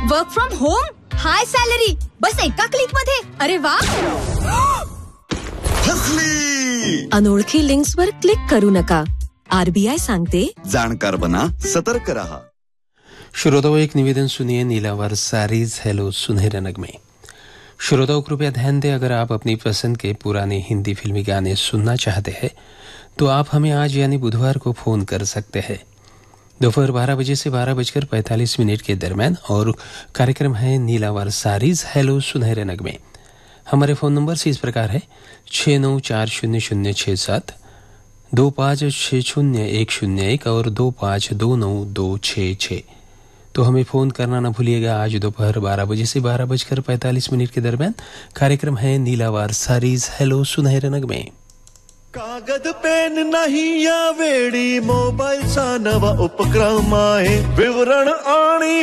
Work from home, hi salary, बस एका click मध्ये. अरे वा. अनोळखी लिंक्सवर क्लिक करू नका. आरबीआई सांगते, जाणकार बना, सतर्क रहा. श्रोताओं, एक निवेदन सुनिए. नीलावर सारीज हेलो सुनहरे नगमे. श्रोताओं, कृपया ध्यान दें, अगर आप अपनी पसंद के पुराने हिंदी फिल्मी गाने सुनना चाहते हैं तो आप हमें आज यानी बुधवार को फोन कर सकते हैं दोपहर 12 बजे से 12:45 के दरमियान, और कार्यक्रम है नीलावर सारीज हेलो सुनहरे नगमे. हमारे फोन नंबर से इस प्रकार है 69400067, 25600101 और 25292266. तो हमें फोन करना न भूलिएगा. आज दोपहर 12 बजे से 12:45 के दरमियान कार्यक्रम है नीलावार सारीज हेलो सुनहरे नगमे. कागद पेन नाही या वेळी मोबाईलचा नवा उपक्रम आहे. विवरण आणि